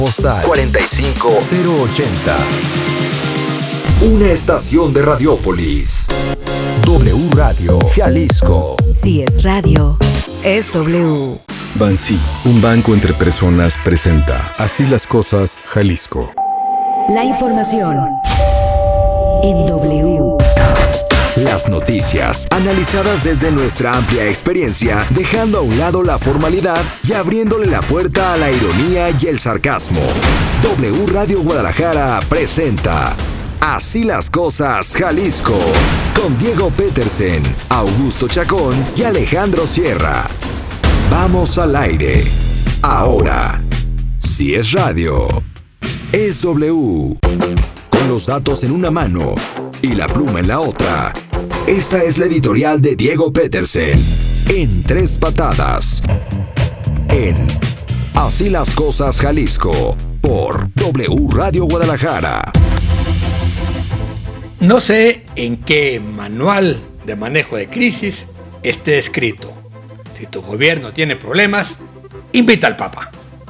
Postal 45080. Una estación de Radiópolis. W Radio Jalisco. Si es radio, es W. Bansi, un banco entre personas, presenta Así las Cosas, Jalisco. La información en W. Las noticias, analizadas desde nuestra amplia experiencia, dejando a un lado la formalidad y abriéndole la puerta a la ironía y el sarcasmo. W Radio Guadalajara presenta Así las Cosas, Jalisco, con Diego Petersen, Augusto Chacón y Alejandro Sierra. Vamos al aire. Ahora, si es radio, es W. Con los datos en una mano y la pluma en la otra. Esta es la editorial de Diego Petersen, en 3 patadas. En Así las Cosas, Jalisco, por W Radio Guadalajara. No sé en qué manual de manejo de crisis esté escrito: si tu gobierno tiene problemas, invita al Papa.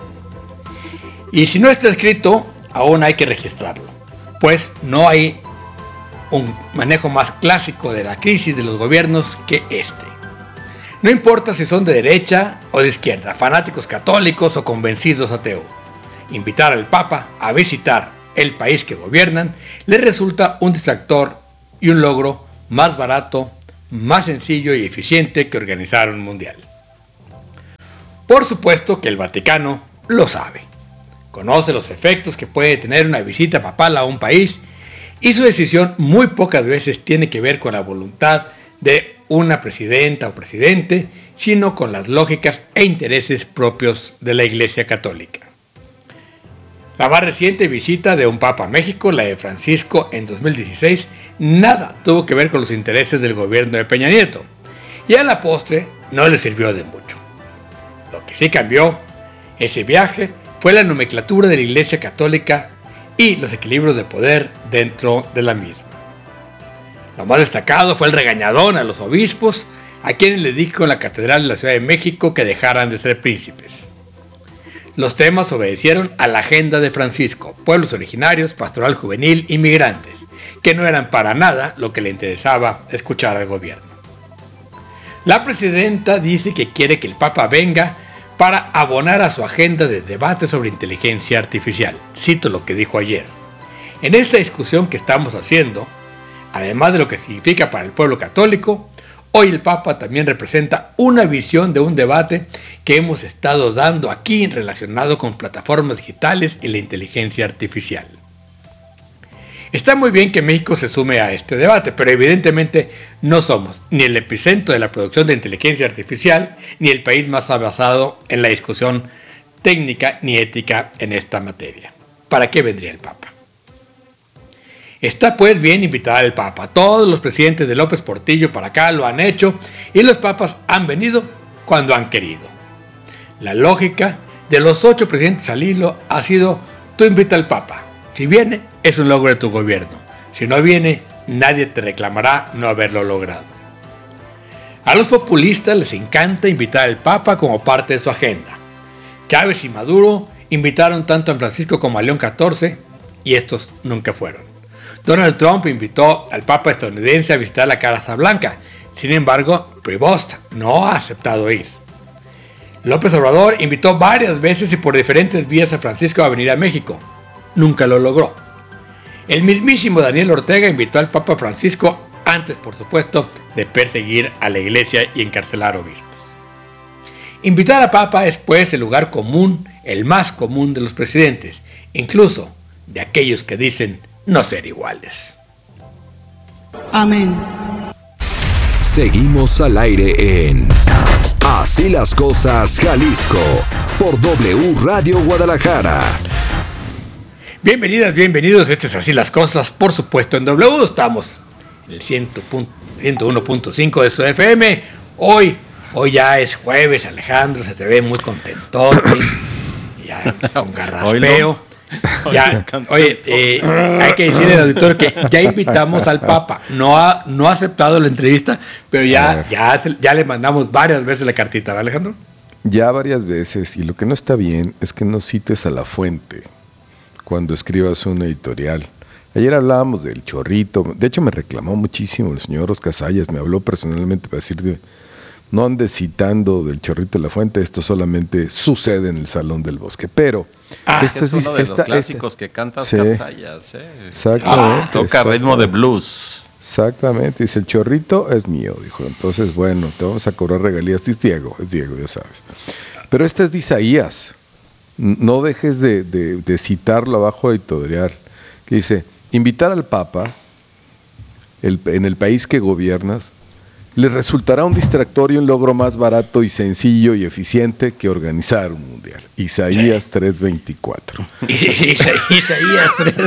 Y si no está escrito, aún hay que registrarlo, pues no hay un manejo más clásico de la crisis de los gobiernos que este. No importa si son de derecha o de izquierda, fanáticos católicos o convencidos ateos, invitar al Papa a visitar el país que gobiernan les resulta un distractor y un logro más barato, más sencillo y eficiente que organizar un mundial. Por supuesto que el Vaticano lo sabe, conoce los efectos que puede tener una visita papal a un país, y su decisión muy pocas veces tiene que ver con la voluntad de una presidenta o presidente, sino con las lógicas e intereses propios de la Iglesia Católica. La más reciente visita de un Papa a México, la de Francisco en 2016, nada tuvo que ver con los intereses del gobierno de Peña Nieto, y a la postre no le sirvió de mucho. Lo que sí cambió ese viaje fue la nomenclatura de la Iglesia Católica y los equilibrios de poder dentro de la misma. Lo más destacado fue el regañadón a los obispos, a quienes les dijo en la Catedral de la Ciudad de México que dejaran de ser príncipes. Los temas obedecieron a la agenda de Francisco: pueblos originarios, pastoral juvenil y migrantes, que no eran para nada lo que le interesaba escuchar al gobierno. La presidenta dice que quiere que el Papa venga para abonar a su agenda de debate sobre inteligencia artificial. Cito lo que dijo ayer: en esta discusión que estamos haciendo, además de lo que significa para el pueblo católico, hoy el Papa también representa una visión de un debate que hemos estado dando aquí relacionado con plataformas digitales y la inteligencia artificial. Está muy bien que México se sume a este debate, pero evidentemente no somos ni el epicentro de la producción de inteligencia artificial, ni el país más avanzado en la discusión técnica ni ética en esta materia. ¿Para qué vendría el Papa? Está pues bien invitar al Papa. Todos los presidentes de López Portillo para acá lo han hecho, y los papas han venido cuando han querido. La lógica de los 8 presidentes al hilo ha sido: tú invita al Papa. Si viene, es un logro de tu gobierno. Si no viene, nadie te reclamará no haberlo logrado. A los populistas les encanta invitar al Papa como parte de su agenda. Chávez y Maduro invitaron tanto a Francisco como a León XIV, y estos nunca fueron. Donald Trump invitó al Papa estadounidense a visitar la Casa Blanca. Sin embargo, Prevost no ha aceptado ir. López Obrador invitó varias veces y por diferentes vías a Francisco a venir a México. Nunca lo logró. El mismísimo Daniel Ortega invitó al Papa Francisco antes, por supuesto, de perseguir a la Iglesia y encarcelar obispos. Invitar al Papa es pues el lugar común, el más común de los presidentes, incluso de aquellos que dicen no ser iguales. Amén. Seguimos al aire en Así las Cosas, Jalisco, por W Radio Guadalajara. Bienvenidas, bienvenidos, esto es Así las Cosas, por supuesto en W, estamos en el 101.5 de su FM. Hoy ya es jueves, Alejandro, se te ve muy contento, ya con garraspeo. Ya, oye, hay que decirle al auditor que ya invitamos al Papa, no ha aceptado la entrevista, pero ya le mandamos varias veces la cartita, ¿verdad, Alejandro? ya varias veces, y lo que no está bien es que no cites a la fuente cuando escribas una editorial. Ayer hablábamos del Chorrito, de hecho me reclamó muchísimo el señor Oscar Sayas, me habló personalmente para decir, no andes citando del Chorrito de la Fuente, esto solamente sucede en el Salón del Bosque, pero... es uno de los clásicos que canta Oscar Sayas, Exactamente. Toca ritmo de blues. Exactamente, dice, el Chorrito es mío, dijo, entonces bueno, te vamos a cobrar regalías, es Diego, ya sabes. Pero este es de Isaías, no dejes de citarlo abajo de editorial, que dice, invitar al Papa, en el país que gobiernas, le resultará un distractor y un logro más barato y sencillo y eficiente que organizar un mundial. Isaías 3:24. Isaías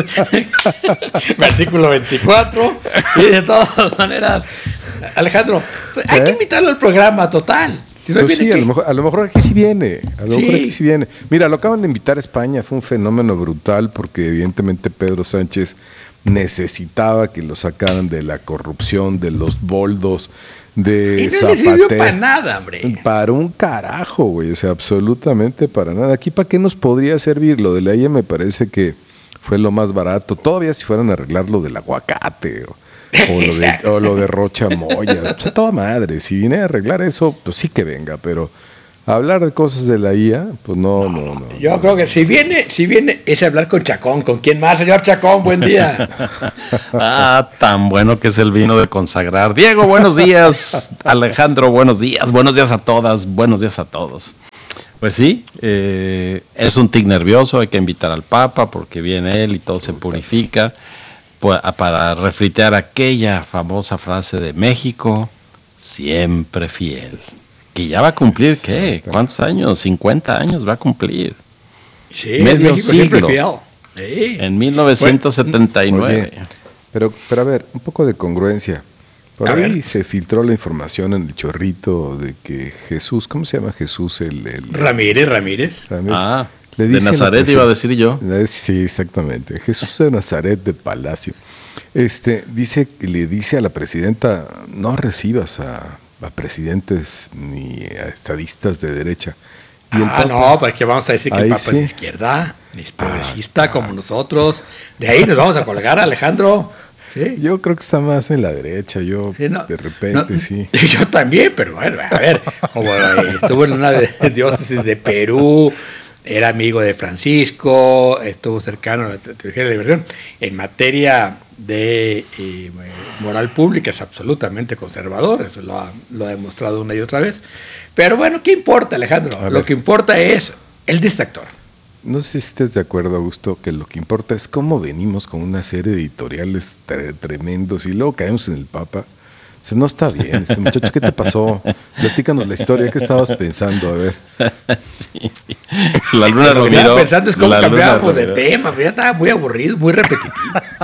3, versículo 24. Y de todas maneras, Alejandro, hay que invitarlo al programa, total. Si no pues sí, a lo mejor aquí sí viene. Aquí sí viene. Mira, lo acaban de invitar a España, fue un fenómeno brutal porque evidentemente Pedro Sánchez necesitaba que lo sacaran de la corrupción, de los boldos, de Zapatero. Y no le sirvió para nada, hombre. Para un carajo, güey, o sea, absolutamente para nada. Aquí, ¿para qué nos podría servir? Lo de la IA me parece que fue lo más barato. Todavía si fueran a arreglar lo del aguacate o lo de Rocha Moya, o sea, toda madre. Si viene a arreglar eso, pues sí que venga, pero hablar de cosas de la IA, pues no. Yo creo que si viene es hablar con Chacón. ¿Con quién más, señor Chacón? Buen día. Tan bueno que es el vino de consagrar. Diego, buenos días. Alejandro, buenos días. Buenos días a todas, buenos días a todos. Pues sí, es un tic nervioso, hay que invitar al Papa porque viene él y todo se purifica. Para refritear aquella famosa frase de México, siempre fiel. Que ya va a cumplir, ¿qué? ¿Cuántos años? 50 años va a cumplir. Sí, medio México siglo. Sí. En 1979. Oye, pero a ver, un poco de congruencia. Por ahí se filtró la información en el Chorrito de que Jesús, ¿cómo se llama Jesús? Ramírez. Le dice de Nazaret iba a decir yo. Sí, exactamente. Jesús de Nazaret de Palacio. Dice que le dice a la presidenta, no recibas a presidentes ni a estadistas de derecha. Y no, pues que vamos a decir que el Papa es de izquierda, es progresista como nosotros. De ahí nos vamos a colgar, Alejandro. ¿Sí? Yo creo que está más en la derecha, de repente sí. Yo también, pero bueno, a ver, como estuvo en una diócesis de Perú, era amigo de Francisco, estuvo cercano a la teología de la liberación. En materia de moral pública es absolutamente conservador, eso lo ha demostrado una y otra vez. Pero bueno, ¿qué importa, Alejandro? Lo que importa es el distractor. No sé si estés de acuerdo, Augusto, que lo que importa es cómo venimos con una serie de editoriales tremendos y luego caemos en el Papa. O sea, no está bien, muchacho, ¿qué te pasó? Platícanos la historia, ¿qué estabas pensando? A ver. Sí. La Luna Lo que Romero. estaba pensando es cómo cambiábamos de tema, ya estaba muy aburrido, muy repetitivo.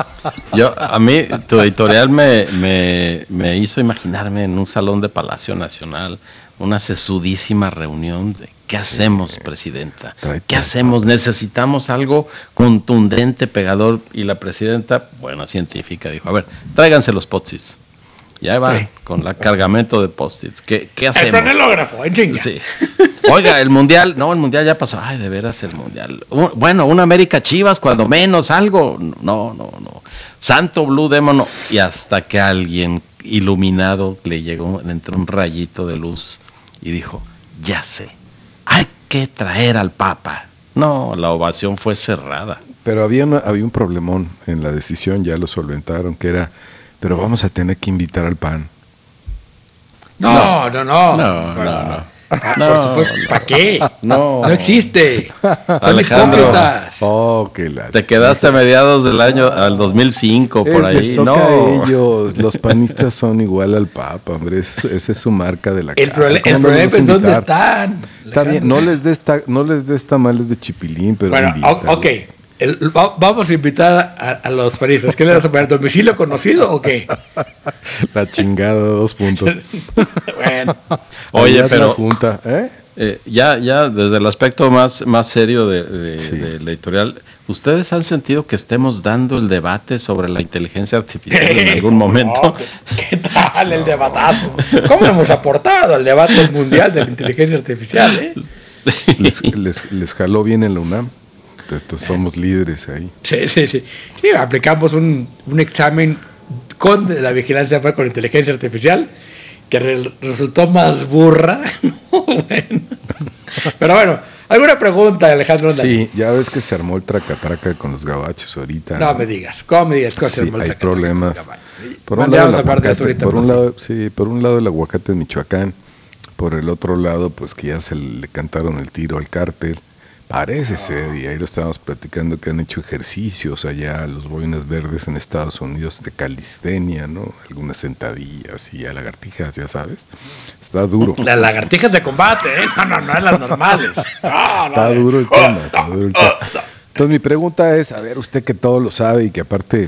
A mí, tu editorial me hizo imaginarme en un salón de Palacio Nacional, una sesudísima reunión de ¿qué hacemos, presidenta? ¿Qué hacemos? Necesitamos algo contundente, pegador. Y la presidenta, buena científica, dijo, a ver, tráiganse los post-its. Ya va, con el cargamento de post-its. ¿Qué hacemos? El franelógrafo, en chinga. Sí. Oiga, el mundial ya pasó. Ay, de veras el mundial. Bueno, una América Chivas, cuando menos, algo. No. Santo Blue Demon, no. Y hasta que alguien iluminado le entró un rayito de luz y dijo, ya sé, hay que traer al Papa. No, la ovación fue cerrada. Pero había un problemón en la decisión, ya lo solventaron, que era, pero vamos a tener que invitar al PAN. No. ¿Para qué? No existe. Alejandro, te quedaste a mediados del año al 2005 por ahí. No, a ellos, los panistas son igual al Papa, hombre, esa es su marca de la casa. El problema es dónde están. Está bien, no les des tamales de chipilín, pero bueno, ok. Vamos a invitar a los panistas. ¿Qué le vas a poner? ¿Domicilio conocido o qué? La chingada, 2 puntos. Bueno. Oye, pero junta, Ya desde el aspecto más serio de la editorial, ¿ustedes han sentido que estemos dando el debate sobre la inteligencia artificial en algún momento? No, ¿qué tal el debatazo? ¿Cómo hemos aportado al debate mundial de la inteligencia artificial? Sí. Les jaló bien en la UNAM. Entonces somos líderes ahí. Sí. Sí, aplicamos un examen con la vigilancia con inteligencia artificial que resultó más burra. Bueno. Pero bueno, ¿alguna pregunta, Alejandro? Sí, ya ves que se armó el tracatraca con los gabachos ahorita. No me digas, ¿cómo me digas? Sí, hay problemas. Por un lado, por un lado el aguacate en Michoacán, por el otro lado, pues que ya se le cantaron el tiro al cártel. Parece ser, y ahí lo estábamos platicando, que han hecho ejercicios allá los boinas verdes en Estados Unidos de calistenia, ¿no? Algunas sentadillas y lagartijas, ya sabes. Está duro. Las lagartijas de combate, ¿eh? No es las normales. Está duro el tema, Entonces mi pregunta es, a ver, usted que todo lo sabe y que aparte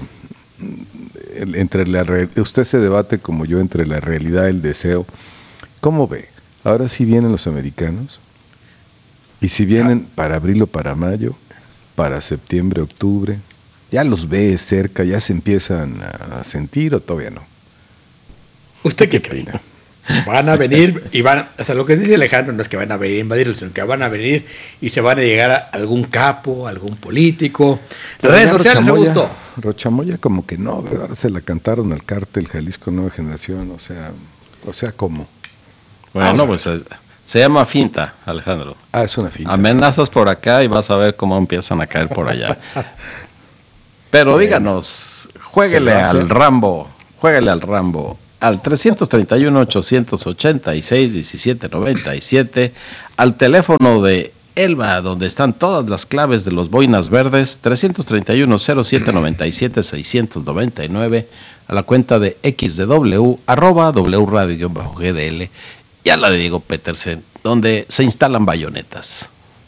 usted se debate como yo entre la realidad y el deseo, ¿cómo ve? Ahora sí vienen los americanos. Y si vienen para abril o para mayo, para septiembre, octubre, ¿ya los ve cerca, ya se empiezan a sentir o todavía no? ¿Usted qué cree? Van a venir y lo que dice Alejandro no es que van a venir a invadir, sino que van a venir y se van a llegar a algún capo, algún político. Las redes sociales se gustó. Rochamoya como que no, ¿verdad? Se la cantaron al cártel Jalisco Nueva Generación, o sea, ¿cómo? Bueno, pues se llama finta, Alejandro. Es una finta. Amenazas por acá y vas a ver cómo empiezan a caer por allá. Pero díganos, juéguele al Rambo al 331-886-1797, al teléfono de Elba, donde están todas las claves de los boinas verdes, 331-0797-699, a la cuenta de XDW, @wradio_GDL, y a la de Diego Petersen, donde se instalan bayonetas.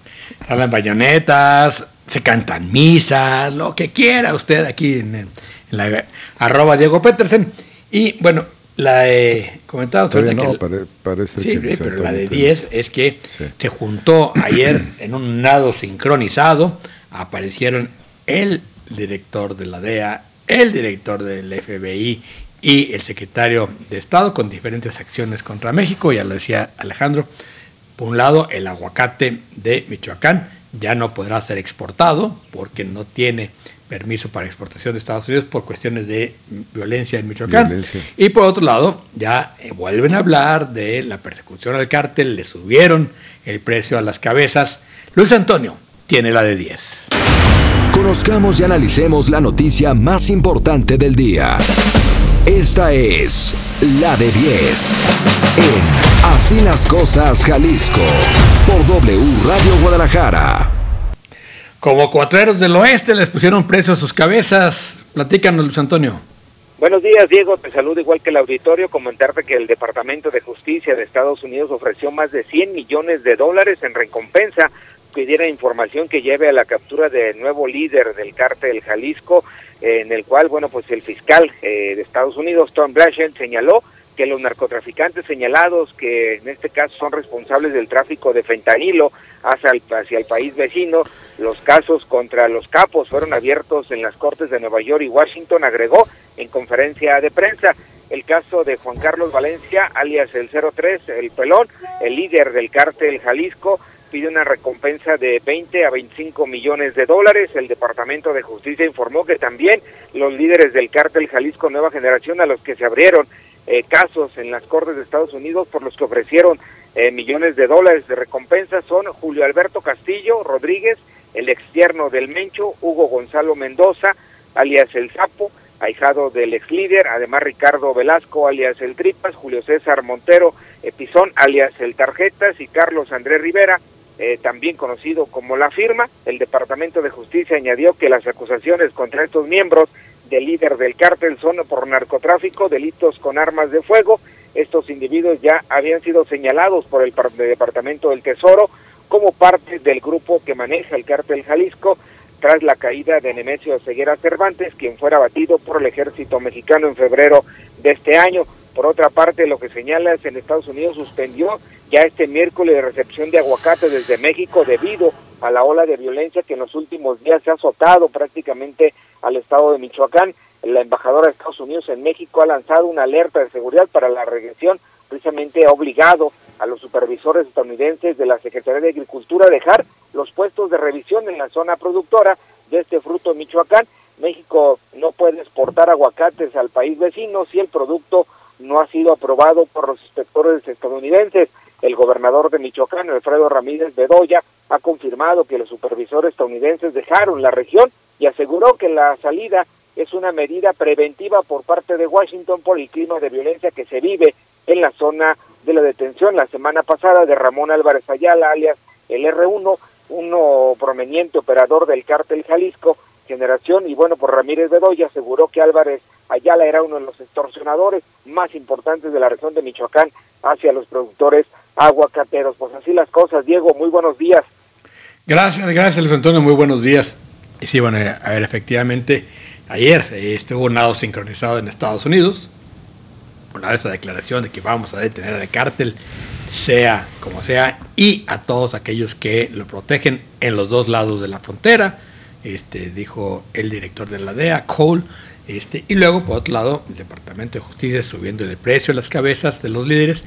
Se cantan misas, lo que quiera usted aquí en la @Diego Petersen. Y bueno, la he comentado. Parece sí, que pero la de 10 es que se juntó ayer en un nado sincronizado, aparecieron el director de la DEA, el director del FBI y el secretario de Estado con diferentes acciones contra México. Ya lo decía Alejandro, por un lado el aguacate de Michoacán ya no podrá ser exportado porque no tiene permiso para exportación de Estados Unidos por cuestiones de violencia en Michoacán. Y por otro lado, ya vuelven a hablar de la persecución al cártel, le subieron el precio a las cabezas. Luis Antonio tiene la de 10. Conozcamos y analicemos la noticia más importante del día. Esta es la de 10 en Así las Cosas Jalisco por W Radio Guadalajara. Como cuatreros del oeste les pusieron precio a sus cabezas. Platícanos, Luis Antonio. Buenos días, Diego. Te saludo igual que el auditorio. Comentarte que el Departamento de Justicia de Estados Unidos ofreció más de $100 millones en recompensa que diera información que lleve a la captura del nuevo líder del cártel Jalisco, en el cual, bueno, pues el fiscal de Estados Unidos, Tom Blanchett, señaló que los narcotraficantes señalados, que en este caso son responsables del tráfico de fentanilo hacia el país vecino, los casos contra los capos fueron abiertos en las cortes de Nueva York y Washington, agregó en conferencia de prensa. El caso de Juan Carlos Valencia, alias el 03, el Pelón, el líder del cártel Jalisco, pide una recompensa de $20 a $25 millones. El Departamento de Justicia informó que también los líderes del cártel Jalisco Nueva Generación, a los que se abrieron casos en las cortes de Estados Unidos por los que ofrecieron millones de dólares de recompensa, son Julio Alberto Castillo Rodríguez, el extierno del Mencho, Hugo Gonzalo Mendoza, alias el Sapo, ahijado del ex líder, además Ricardo Velasco, alias el Tripas, Julio César Montero Pizón, alias el Tarjetas, y Carlos Andrés Rivera, también conocido como La Firma. El Departamento de Justicia añadió que las acusaciones contra estos miembros del líder del cártel son por narcotráfico, delitos con armas de fuego. Estos individuos ya habían sido señalados por el Departamento del Tesoro como parte del grupo que maneja el cártel Jalisco tras la caída de Nemesio Ceguera Cervantes, quien fuera abatido por el ejército mexicano en febrero de este año. Por otra parte, lo que señala es que en Estados Unidos suspendió ya este miércoles recepción de aguacate desde México debido a la ola de violencia que en los últimos días se ha azotado prácticamente al estado de Michoacán. La embajadora de Estados Unidos en México ha lanzado una alerta de seguridad para la región, precisamente ha obligado a los supervisores estadounidenses de la Secretaría de Agricultura a dejar los puestos de revisión en la zona productora de este fruto de Michoacán. México no puede exportar aguacates al país vecino si el producto no ha sido aprobado por los inspectores estadounidenses. El gobernador de Michoacán, Alfredo Ramírez Bedoya, ha confirmado que los supervisores estadounidenses dejaron la región y aseguró que la salida es una medida preventiva por parte de Washington por el clima de violencia que se vive en la zona de la detención. La semana pasada de Ramón Álvarez Ayala, alias el R1, un proveniente operador del cártel Jalisco Generación, y bueno, por Ramírez Bedoya aseguró que Álvarez Ayala era uno de los extorsionadores más importantes de la región de Michoacán hacia los productores aguacateros. Pues así las cosas, Diego, muy buenos días. Gracias Luis Antonio, muy buenos días. Y sí, bueno, a ver, efectivamente, ayer estuvo un nado sincronizado en Estados Unidos, una vez la declaración de que vamos a detener al cártel, sea como sea, y a todos aquellos que lo protegen en los dos lados de la frontera, dijo el director de la DEA, Cole, y luego por otro lado el Departamento de Justicia subiendo el precio de las cabezas de los líderes.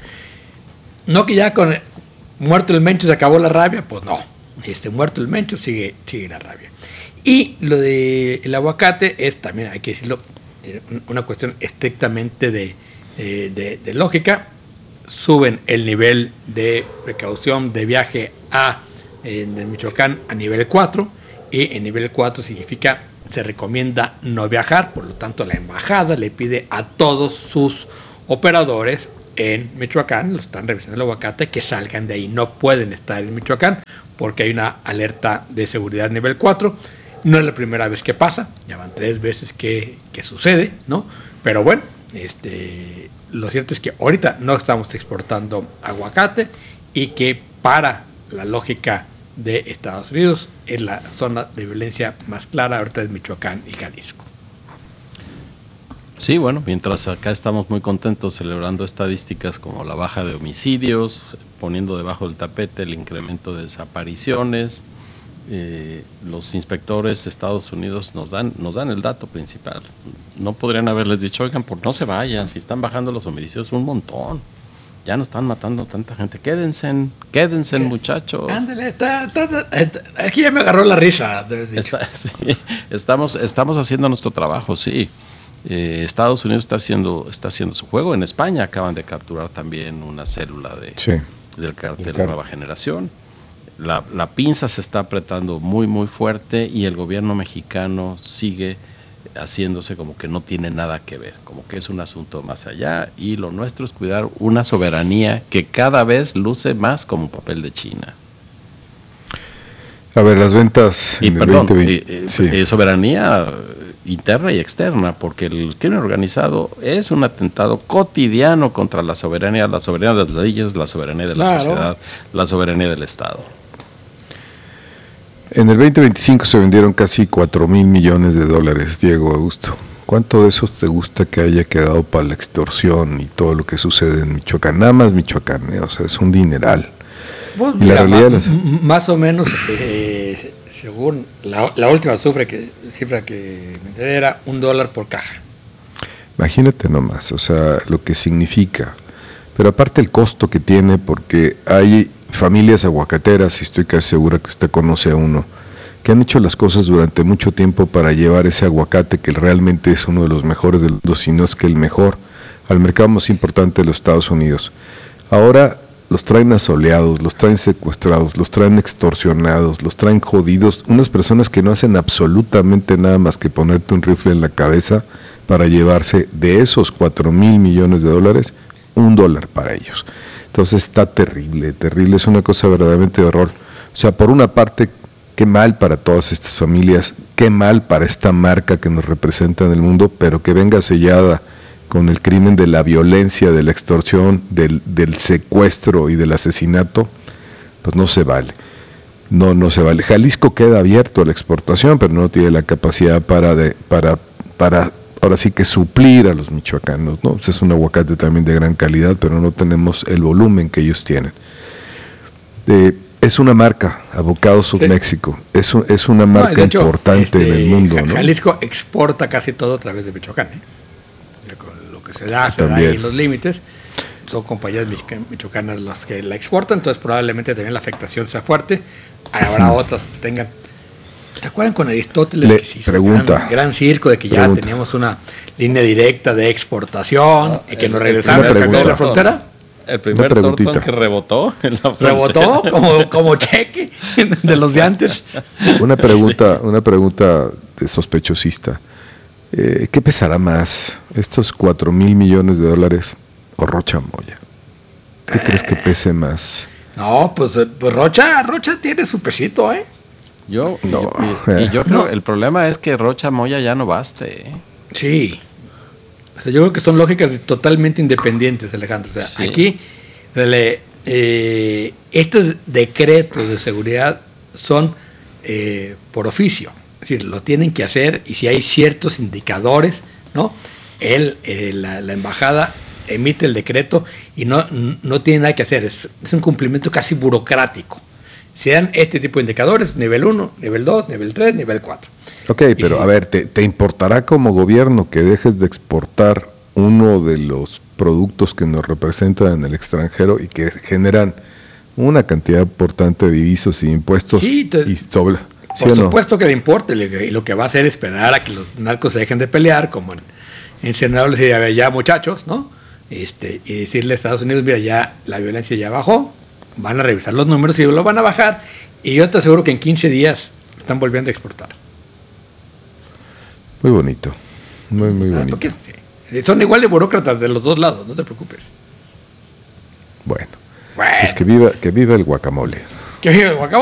No que ya con muerto el mencho se acabó la rabia, pues no, muerto el mencho sigue la rabia. Y lo del aguacate es también, hay que decirlo, una cuestión estrictamente de lógica. Suben el nivel de precaución de viaje en Michoacán a nivel 4, y en nivel 4 significa se recomienda no viajar, por lo tanto la embajada le pide a todos sus operadores en Michoacán, lo están revisando el aguacate, que salgan de ahí, no pueden estar en Michoacán porque hay una alerta de seguridad nivel 4. No es la primera vez que pasa, ya van 3 veces que sucede, ¿no? Pero bueno, lo cierto es que ahorita no estamos exportando aguacate y que para la lógica de Estados Unidos es la zona de violencia más clara, ahorita es Michoacán y Jalisco. Sí, bueno, mientras acá estamos muy contentos celebrando estadísticas como la baja de homicidios, poniendo debajo del tapete el incremento de desapariciones, los inspectores de Estados Unidos nos dan el dato principal. No podrían haberles dicho, oigan, pues no se vayan, si están bajando los homicidios un montón, ya no están matando tanta gente, quédense muchachos. Ándale, aquí ya me agarró la risa. Sí, estamos haciendo nuestro trabajo, sí. Estados Unidos está haciendo su juego. En España acaban de capturar también una célula del cártel Nueva Generación. La pinza se está apretando muy muy fuerte y el gobierno mexicano sigue haciéndose como que no tiene nada que ver, como que es un asunto más allá, y lo nuestro es cuidar una soberanía que cada vez luce más como papel de China. A ver, las ventas en el 2020. Soberanía interna y externa, porque el crimen organizado es un atentado cotidiano contra la soberanía de las leyes, la soberanía de la sociedad, la soberanía del Estado. En el 2025 se vendieron casi 4,000 millones de dólares, Diego Augusto. ¿Cuánto de esos te gusta que haya quedado para la extorsión y todo lo que sucede en Michoacán? Nada más Michoacán, o sea, es un dineral. Pues y mira, la realidad más o menos, según la última cifra que me enteré era $1 por caja. Imagínate nomás, o sea, lo que significa. Pero aparte el costo que tiene, porque hay familias aguacateras, y estoy casi segura que usted conoce a uno, que han hecho las cosas durante mucho tiempo para llevar ese aguacate, que realmente es uno de los mejores del mundo, si no es que el mejor, al mercado más importante de los Estados Unidos. Ahora los traen asoleados, los traen secuestrados, los traen extorsionados, los traen jodidos, unas personas que no hacen absolutamente nada más que ponerte un rifle en la cabeza para llevarse de esos 4,000 millones de dólares, $1 para ellos. Entonces está terrible, es una cosa verdaderamente de horror. O sea, por una parte, qué mal para todas estas familias, qué mal para esta marca que nos representa en el mundo, pero que venga sellada con el crimen de la violencia, de la extorsión, del secuestro y del asesinato, pues no se vale. No se vale. Jalisco queda abierto a la exportación, pero no tiene la capacidad para ahora sí que suplir a los michoacanos, ¿no? Pues es un aguacate también de gran calidad, pero no tenemos el volumen que ellos tienen. Es una marca, Avocados Subméxico, es una marca hecho, importante en el mundo, ¿no? Jalisco exporta casi todo a través de Michoacán, ¿eh? Lo que se da ahí en los límites. Son compañías michoacanas las que la exportan, entonces probablemente también la afectación sea fuerte. Habrá otras que tengan. ¿Te acuerdan con Aristóteles que se hizo gran circo de que ya teníamos una línea directa de exportación y que nos regresaron a la frontera? El primer tortón que rebotó en la frontera. Rebotó como cheque de los de antes. Una pregunta de sospechosista. ¿Qué pesará más? ¿Estos 4,000 millones de dólares o Rocha Moya? ¿Qué crees que pese más? No, pues Rocha tiene su pesito, ¿eh? Yo creo el problema es que Rocha Moya ya no baste. Sí. O sea, yo creo que son lógicas totalmente independientes, Alejandro. O sea, sí. Aquí estos decretos de seguridad son por oficio. Es decir, lo tienen que hacer y si hay ciertos indicadores, ¿no? La embajada emite el decreto y no tiene nada que hacer. Es un cumplimiento casi burocrático. Sean este tipo de indicadores, nivel 1, nivel 2, nivel 3, nivel 4. Ok, pero sí. A ver, ¿te importará como gobierno que dejes de exportar uno de los productos que nos representan en el extranjero y que generan una cantidad importante de divisos y impuestos? Sí, por supuesto que le importa, y lo que va a hacer es esperar a que los narcos se dejen de pelear, como en Senado les diría, ya muchachos, ¿no? Y decirle a Estados Unidos, mira, ya la violencia ya bajó, van a revisar los números y lo van a bajar, y yo te aseguro que en 15 días están volviendo a exportar. Muy bonito, muy bonito. Son igual de burócratas de los dos lados, no te preocupes. Bueno. Pues que viva el guacamole. Que viva el guacamole.